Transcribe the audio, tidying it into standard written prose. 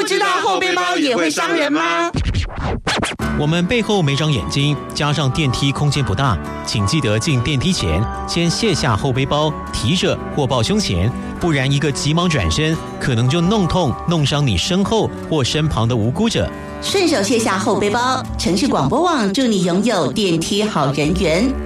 知道后背包也会伤人吗？ 我们背后没长眼睛，加上电梯空间不大，请记得进电梯前先卸下后背包，提着或抱胸前，不然一个急忙转身，可能就弄痛、弄伤你身后或身旁的无辜者。 顺手卸下后背包，城市广播网祝你拥有电梯好人缘。